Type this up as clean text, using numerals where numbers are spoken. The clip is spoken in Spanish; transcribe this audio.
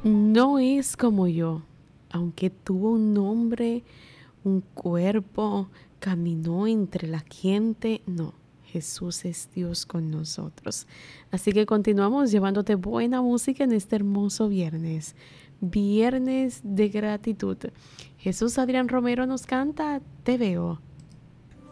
No es como yo, aunque tuvo un nombre, un cuerpo, caminó entre la gente, no. Jesús es Dios con nosotros. Así que continuamos llevándote buena música en este hermoso viernes. Viernes de gratitud. Jesús Adrián Romero nos canta Te veo.